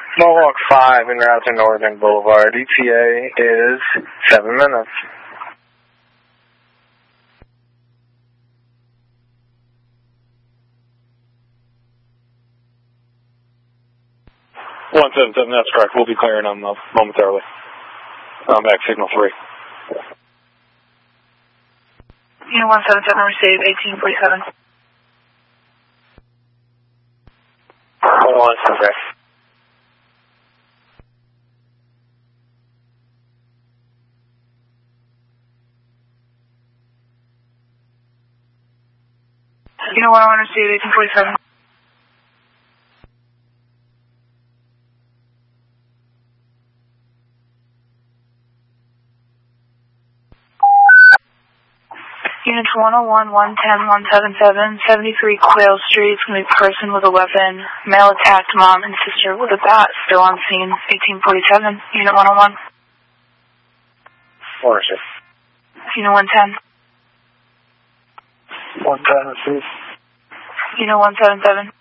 Mohawk 5 en route to Northern Boulevard. ETA is 7 minutes. That's correct. We'll be clearing them momentarily. Back signal 3. Unit 177, receive 1847. 101, okay. Unit 101, receive 1847. Units 101, 110, 177, 73 Quail Street. It's going to be a person with a weapon. Male attacked mom and sister with a bat. Still on scene. 1847. Unit 101. Ownership. Unit 110. 110, receive. Unit 177.